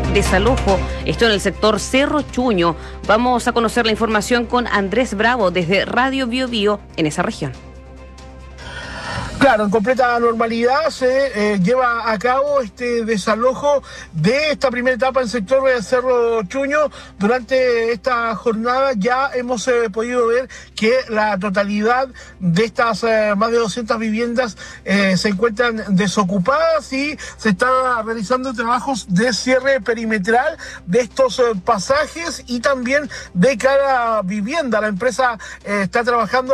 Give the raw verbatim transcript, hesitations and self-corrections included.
desalojo, esto en el sector Cerro Chuño. Vamos a conocer la información con Andrés Bravo desde Radio Bio Bio en esa región. Claro, en completa normalidad se eh, lleva a cabo este desalojo de esta primera etapa en el sector de Cerro Chuño. Durante esta jornada ya hemos eh, podido ver que la totalidad de estas eh, más de doscientas viviendas eh, se encuentran desocupadas y se están realizando trabajos de cierre perimetral de estos eh, pasajes y también de cada vivienda. La empresa eh, está trabajando